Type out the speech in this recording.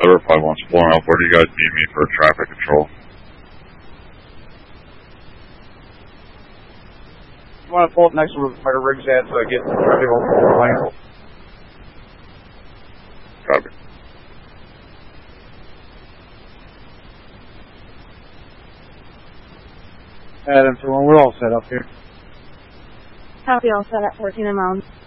Federal 5-1 pulling up. Where do you guys need me for traffic control? You want to pull up next to where Riggs at so I get traffic over the line? Copy. Adam, so we're all set up here. Copy, all set at 14 amount.